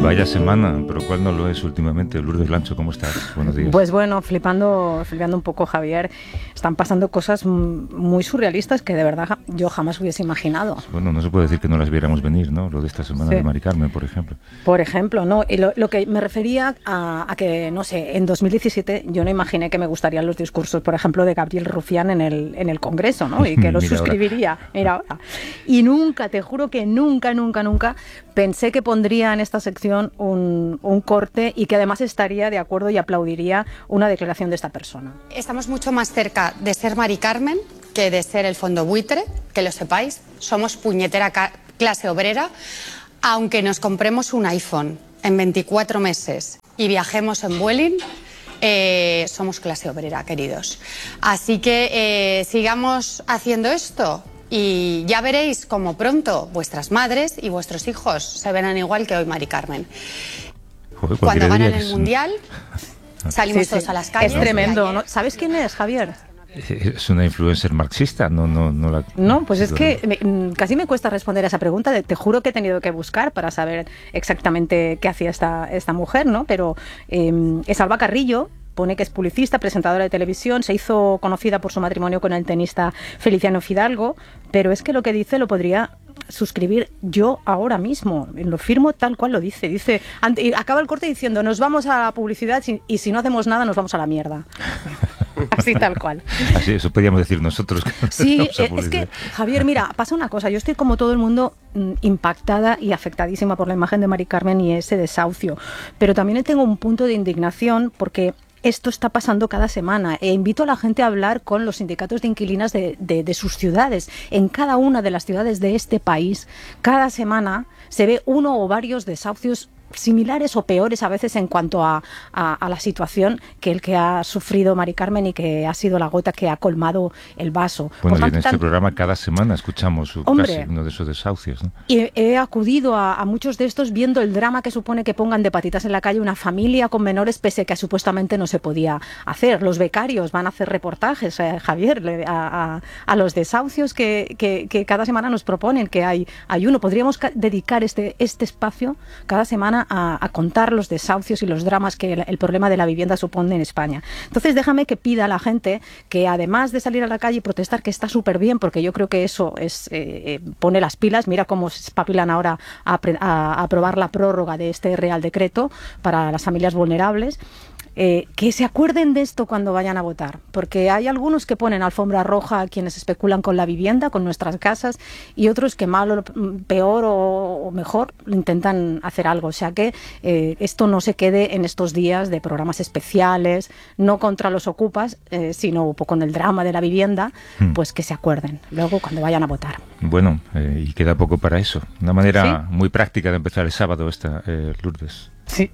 Vaya semana, pero ¿cuál no lo es últimamente? Lourdes Blancho, ¿cómo estás? Buenos días. Pues bueno, flipando un poco, Javier. Están pasando cosas muy surrealistas que de verdad yo jamás hubiese imaginado. Bueno, no se puede decir que no las viéramos venir, ¿no? Lo de esta semana de Mari Carmen, por ejemplo. Por ejemplo, ¿no? Y lo que me refería a que, no sé, en 2017 yo no imaginé que me gustarían los discursos, por ejemplo, de Gabriel Rufián en el Congreso, ¿no? Y que los suscribiría. Mira ahora. Y nunca, te juro que nunca pensé que pondría en esta sección un corte y que además estaría de acuerdo y aplaudiría una declaración de esta persona. Estamos mucho más cerca de ser Mari Carmen que de ser el fondo buitre, que lo sepáis. Somos puñetera clase obrera, aunque nos compremos un iPhone en 24 meses y viajemos en Vueling. Somos clase obrera, queridos. Así que sigamos haciendo esto. Y ya veréis cómo pronto vuestras madres y vuestros hijos se verán igual que hoy Mari Carmen. Joder, cuando ganan el Mundial, salimos todos a las calles. Es tremendo, ¿no? ¿Sabes quién es, Javier? Es una influencer marxista, No, pues es que casi me cuesta responder a esa pregunta. Te juro que he tenido que buscar para saber exactamente qué hacía esta mujer, ¿no? Pero es Alba Carrillo. Pone que es publicista, presentadora de televisión, se hizo conocida por su matrimonio con el tenista Feliciano Fidalgo, pero es que lo que dice lo podría suscribir yo ahora mismo, lo firmo tal cual lo dice. Dice, acaba el corte diciendo, nos vamos a la publicidad y si no hacemos nada nos vamos a la mierda. Así tal cual. Así, eso podríamos decir nosotros. Sí, es que, Javier, mira, pasa una cosa, yo estoy como todo el mundo impactada y afectadísima por la imagen de Mari Carmen y ese desahucio, pero también tengo un punto de indignación porque esto está pasando cada semana e invito a la gente a hablar con los sindicatos de inquilinas de sus ciudades. En cada una de las ciudades de este país, cada semana se ve uno o varios desahucios similares o peores a veces en cuanto a la situación que el que ha sufrido Mari Carmen y que ha sido la gota que ha colmado el vaso. Bueno, y en este programa cada semana escuchamos casi uno de esos desahucios, ¿no? Y he acudido a muchos de estos viendo el drama que supone que pongan de patitas en la calle una familia con menores pese que supuestamente no se podía hacer. Los becarios van a hacer reportajes, Javier, a los desahucios que cada semana nos proponen, que hay uno. Podríamos dedicar este espacio cada semana a contar los desahucios y los dramas que el problema de la vivienda supone en España. Entonces déjame que pida a la gente que además de salir a la calle y protestar, que está súper bien, porque yo creo que eso es pone las pilas, mira cómo se espabilan ahora a aprobar la prórroga de este Real Decreto para las familias vulnerables. Que se acuerden de esto cuando vayan a votar, porque hay algunos que ponen alfombra roja a quienes especulan con la vivienda, con nuestras casas, y otros que mal o peor o mejor intentan hacer algo. O sea que esto no se quede en estos días de programas especiales, no contra los ocupas, sino con el drama de la vivienda, pues que se acuerden luego cuando vayan a votar. Bueno, y queda poco para eso. Una manera muy práctica de empezar el sábado esta, Lourdes. Sí.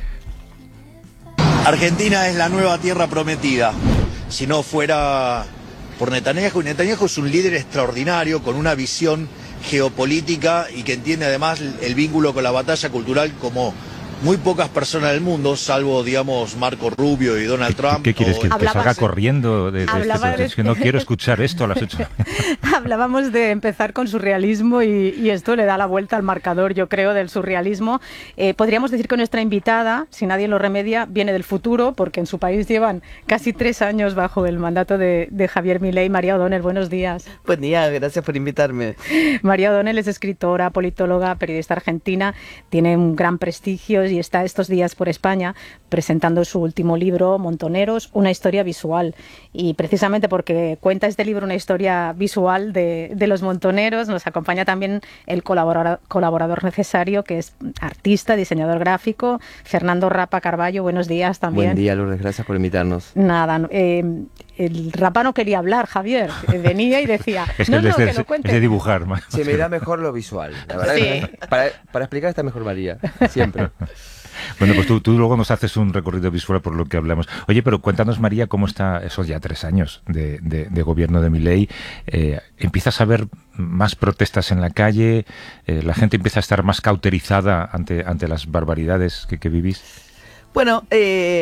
Argentina es la nueva tierra prometida. Si no fuera por Netanyahu, Netanyahu es un líder extraordinario con una visión geopolítica y que entiende además el vínculo con la batalla cultural como muy pocas personas del mundo, salvo, digamos, Marco Rubio y Donald Trump. ¿Qué quieres? ¿Que te salga corriendo? Es que no quiero escuchar esto a las 8. Hablábamos de empezar con surrealismo y esto le da la vuelta al marcador, yo creo, del surrealismo. Podríamos decir que nuestra invitada, si nadie lo remedia, viene del futuro, porque en su país llevan casi 3 años bajo el mandato de Javier Milei. María O'Donnell, buenos días. Buen día, gracias por invitarme. María O'Donnell es escritora, politóloga, periodista argentina, tiene un gran prestigio y está estos días por España presentando su último libro, Montoneros, una historia visual. Y precisamente porque cuenta este libro una historia visual de los montoneros, nos acompaña también el colaborador necesario, que es artista, diseñador gráfico, Fernando Rapa Carballo. Buenos días también. Buen día, Lourdes, gracias por invitarnos. Nada, el Rapa no quería hablar, Javier. Venía y decía, que lo cuente. Es de dibujar. Se me da mejor lo visual. La verdad, sí. Para explicar está mejor María, siempre. Bueno, pues tú luego nos haces un recorrido visual por lo que hablamos. Oye, pero cuéntanos, María, cómo está esos ya 3 años de gobierno de Milei. ¿Empiezas a ver más protestas en la calle? ¿La gente empieza a estar más cauterizada ante las barbaridades que vivís? Bueno,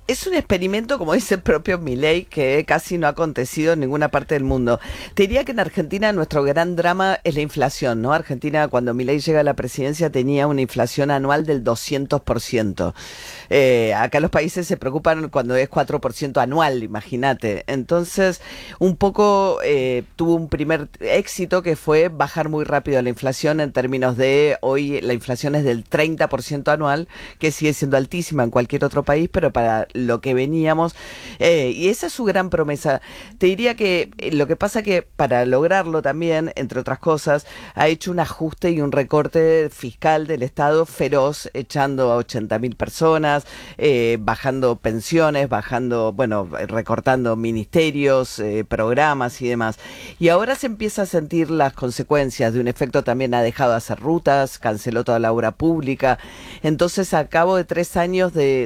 es un experimento, como dice el propio Milei, que casi no ha acontecido en ninguna parte del mundo. Te diría que en Argentina nuestro gran drama es la inflación, ¿no? Argentina, cuando Milei llega a la presidencia, tenía una inflación anual del 200%. Acá los países se preocupan cuando es 4% anual, imagínate. Entonces, un poco tuvo un primer éxito que fue bajar muy rápido la inflación en términos de hoy la inflación es del 30% anual, que sigue siendo altísima en cualquier otro país, pero para lo que veníamos, y esa es su gran promesa. Te diría que lo que pasa que para lograrlo también, entre otras cosas, ha hecho un ajuste y un recorte fiscal del Estado feroz, echando a 80.000 personas, bajando pensiones, recortando ministerios, programas y demás. Y ahora se empieza a sentir las consecuencias de un efecto. También ha dejado de hacer rutas, canceló toda la obra pública. Entonces, a cabo de 3 años de